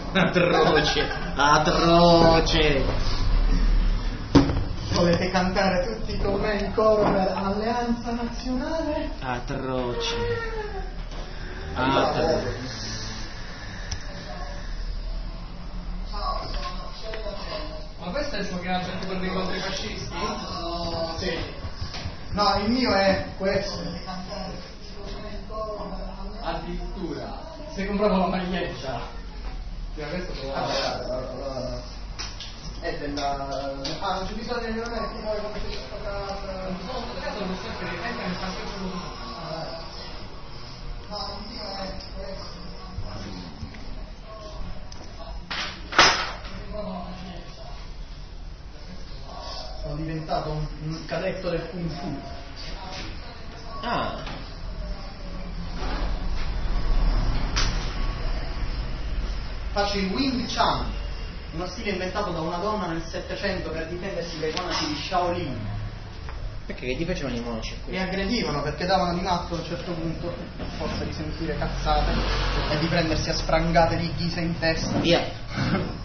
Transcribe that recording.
Atroce, atroce. Volete cantare tutti con me in coro per Alleanza Nazionale? Atroce. Atroce. Ma questo è il suo che per dei contro i fascisti? No, sì. No, il mio è questo. Addirittura. Se compravo la maglietta. Questo Allora. È della... Ah, non c'è bisogno di non è che poi come si è caso non so che entra nel passaggio. No, il mio è questo. Sono diventato un cadetto del Kung Fu. Ah. Faccio il Wing Chun, uno stile inventato da una donna nel Settecento per difendersi dai monaci di Shaolin. Perché che ti facevano i monaci? Mi aggredivano perché davano di matto a un certo punto, a forza di sentire cazzate e di prendersi a sprangate di ghisa in testa. Via.